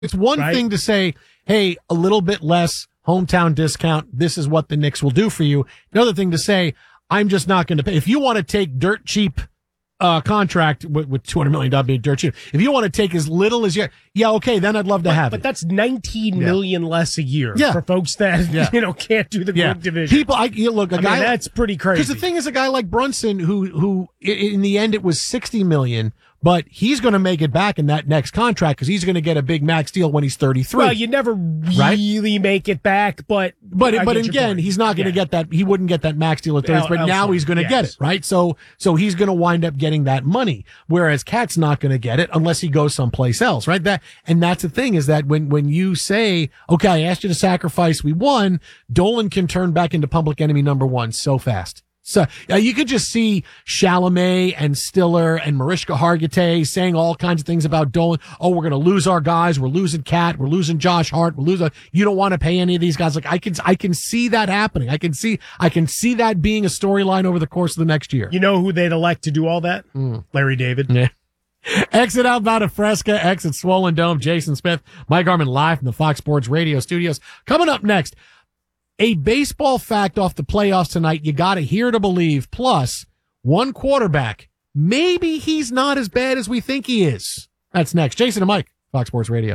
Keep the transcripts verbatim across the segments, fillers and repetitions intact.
It's one right? thing to say, hey, a little bit less hometown discount. This is what the Knicks will do for you. Another thing to say, I'm just not going to pay. If you want to take dirt cheap uh, contract with, with two hundred million dollars being dirt cheap, if you want to take as little as you, yeah, okay, then I'd love to but, have but it. But that's nineteen yeah. million less a year yeah. for folks that, yeah. you know, can't do the yeah. group division. People, I, you look, a I guy, mean, that's pretty crazy. Because the thing is, a guy like Brunson, who, who in the end it was sixty million dollars, but he's going to make it back in that next contract because he's going to get a big max deal when he's thirty-three. Well, you never really right? make it back, but but I but get your again, point. he's not going to yeah. get that. He wouldn't get that max deal at thirty-three, but now he's going to yes. get it, right? So so he's going to wind up getting that money, whereas Cat's not going to get it unless he goes someplace else, right? That and that's the thing is that when when you say, okay, I asked you to sacrifice, we won, Dolan can turn back into public enemy number one so fast. So uh, you could just see Chalamet and Stiller and Mariska Hargitay saying all kinds of things about Dolan. Oh, we're going to lose our guys. We're losing Cat. We're losing Josh Hart. We're losing. You don't want to pay any of these guys. Like I can, I can see that happening. I can see, I can see that being a storyline over the course of the next year. You know who they'd elect to do all that? Mm. Larry David. Yeah. Exit outbound of Fresca, exit Swollen Dome. Jason Smith, Mike Harmon live from the Fox Sports Radio studios. Coming up next. A baseball fact off the playoffs tonight. You got to hear to believe. Plus, one quarterback. Maybe he's not as bad as we think he is. That's next. Jason and Mike, Fox Sports Radio.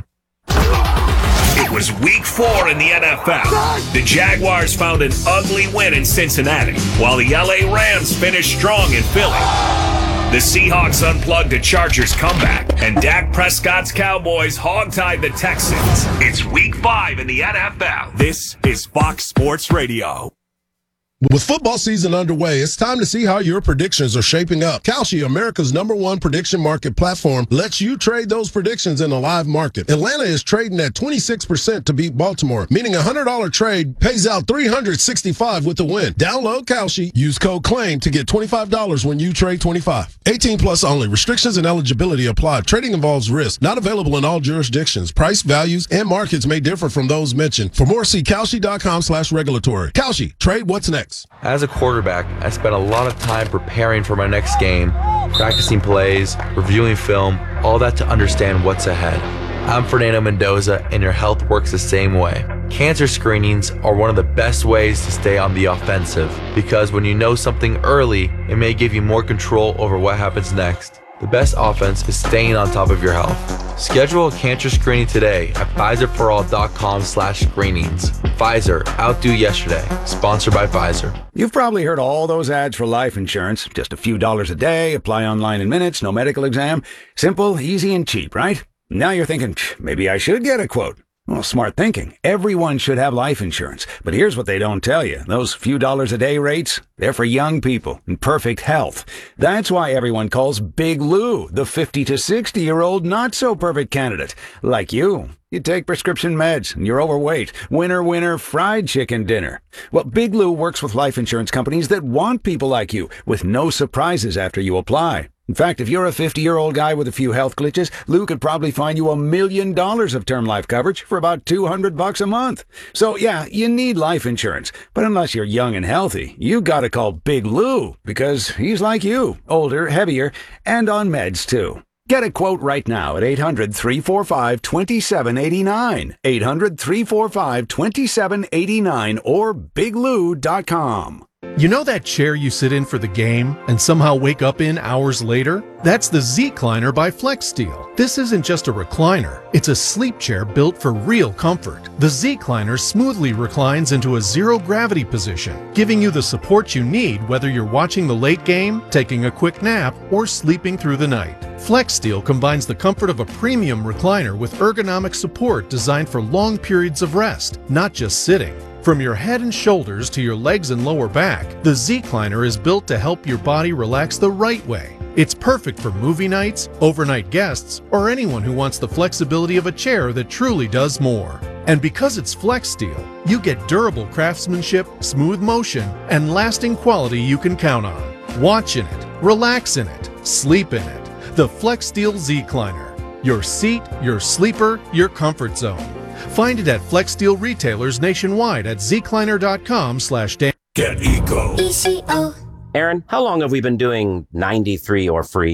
It was week four in the N F L. The Jaguars found an ugly win in Cincinnati, while the L A Rams finished strong in Philly. The Seahawks unplugged a Chargers comeback, and Dak Prescott's Cowboys hogtied the Texans. It's week five in the N F L. This is Fox Sports Radio. With football season underway, it's time to see how your predictions are shaping up. Kalshi, America's number one prediction market platform, lets you trade those predictions in a live market. Atlanta is trading at twenty-six percent to beat Baltimore, meaning a one hundred dollars trade pays out three hundred sixty-five dollars with the win. Download Kalshi, use code CLAIM to get twenty-five dollars when you trade twenty-five. eighteen plus only. Restrictions and eligibility apply. Trading involves risk. Not available in all jurisdictions. Price, values, and markets may differ from those mentioned. For more, see Kalshi.com slash regulatory. Kalshi, trade what's next. As a quarterback, I spent a lot of time preparing for my next game, practicing plays, reviewing film, all that to understand what's ahead. I'm Fernando Mendoza, and your health works the same way. Cancer screenings are one of the best ways to stay on the offensive, because when you know something early, it may give you more control over what happens next. The best offense is staying on top of your health. Schedule a cancer screening today at Pfizerforall.com slash screenings. Pfizer, outdo yesterday. Sponsored by Pfizer. You've probably heard all those ads for life insurance. Just a few dollars a day, apply online in minutes, no medical exam. Simple, easy, and cheap, right? Now you're thinking, maybe I should get a quote. Well, smart thinking. Everyone should have life insurance. But here's what they don't tell you. Those few dollars a day rates, they're for young people in perfect health. That's why everyone calls Big Lou the fifty to sixty-year-old not-so-perfect candidate. Like you. You take prescription meds, and you're overweight. Winner, winner, fried chicken dinner. Well, Big Lou works with life insurance companies that want people like you, with no surprises after you apply. In fact, if you're a fifty-year-old guy with a few health glitches, Lou could probably find you a million dollars of term life coverage for about two hundred bucks a month. So yeah, you need life insurance. But unless you're young and healthy, you gotta call Big Lou, because he's like you, older, heavier, and on meds too. Get a quote right now at eight hundred, three four five, two seven eight nine, eight hundred, three four five, two seven eight nine, or big lou dot com. You know that chair you sit in for the game and somehow wake up in hours later? That's the Z-Cliner by FlexSteel. This isn't just a recliner, it's a sleep chair built for real comfort. The Z-Cliner smoothly reclines into a zero-gravity position, giving you the support you need whether you're watching the late game, taking a quick nap, or sleeping through the night. FlexSteel combines the comfort of a premium recliner with ergonomic support designed for long periods of rest, not just sitting. From your head and shoulders to your legs and lower back, the Z-Cliner is built to help your body relax the right way. It's perfect for movie nights, overnight guests, or anyone who wants the flexibility of a chair that truly does more. And because it's FlexSteel, you get durable craftsmanship, smooth motion, and lasting quality you can count on. Watch in it, relax in it, sleep in it. The FlexSteel Z-Cliner. Your seat, your sleeper, your comfort zone. Find it at FlexSteel retailers nationwide at zcliner.com slash Dan. Get Eco. E C O. Aaron, how long have we been doing ninety-three or free?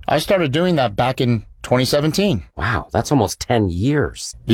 I started doing that back in twenty seventeen. Wow, that's almost ten years.